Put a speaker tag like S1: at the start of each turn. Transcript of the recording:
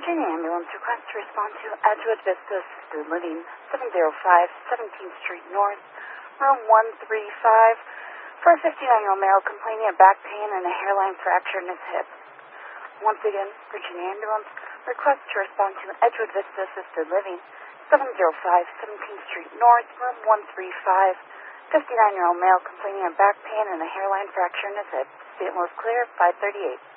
S1: Virginia Ambulance request to respond to Edgewood Vista Assisted Living, 705 17th Street North, room 135, for a 59-year-old male complaining of back pain and a hairline fracture in his hip. Once again, Virginia Ambulance request to respond to Edgewood Vista Assisted Living, 705 17th Street North, room 135, 59-year-old male complaining of back pain and a hairline fracture in his hip. St. Louis clear, 538.